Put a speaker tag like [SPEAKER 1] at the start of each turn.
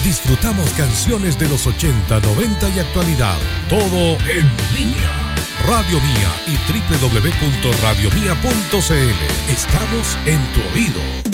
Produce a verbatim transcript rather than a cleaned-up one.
[SPEAKER 1] Disfrutamos canciones de los ochenta, noventa y actualidad. Todo en línea. Radio Mía y doble u doble u doble u punto radio mía punto c l. Estamos en tu oído.